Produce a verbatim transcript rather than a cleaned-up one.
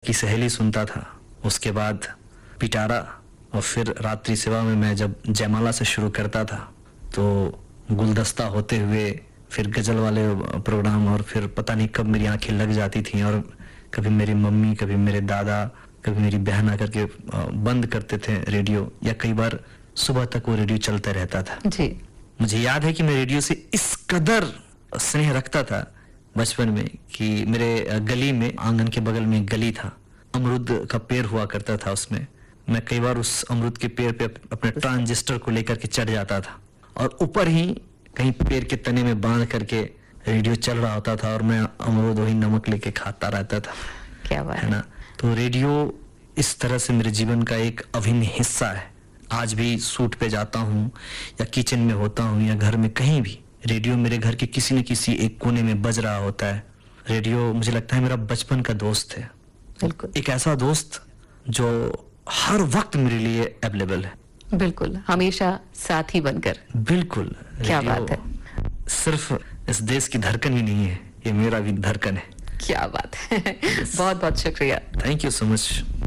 की सहेली सुनता था, उसके बाद पिटारा, और फिर रात्रि सेवा में मैं जब जयमाला से शुरू करता था तो गुलदस्ता होते हुए फिर गजल वाले प्रोग्राम, और फिर पता नहीं कब मेरी आंखें लग जाती थी और कभी मेरी मम्मी, कभी मेरे दादा, कभी मेरी बहन आकर के बंद करते थे रेडियो, या कई बार सुबह तक वो रेडियो चलता रहता था जी। मुझे याद है कि मैं रेडियो से इस कदर स्नेह रखता था बचपन में कि मेरे गली में, आंगन के बगल में गली था, अमरूद का पेड़ हुआ करता था, उसमें मैं कई बार उस अमरूद के पेड़ पे अपने ट्रांजिस्टर को लेकर के चढ़ जाता था और ऊपर ही कहीं पेड़ के तने में बांध करके रेडियो चल रहा होता था और मैं अमरूद वही नमक लेके खाता रहता था। क्या बात है ना। तो रेडियो इस तरह से मेरे जीवन का एक अभिन्न हिस्सा है। आज भी सूट पे जाता हूँ या किचन में होता हूँ या घर में कहीं भी, रेडियो मेरे घर के किसी न किसी एक कोने में बज रहा होता है। रेडियो मुझे लगता है मेरा बचपन का दोस्त है। बिल्कुल। एक ऐसा दोस्त जो हर वक्त मेरे लिए अवेलेबल है। बिल्कुल, हमेशा साथी बनकर। बिल्कुल। क्या बात है। सिर्फ इस देश की धड़कन ही नहीं है, ये मेरा भी धड़कन है। क्या बात है। बहुत बहुत शुक्रिया। Thank you so much.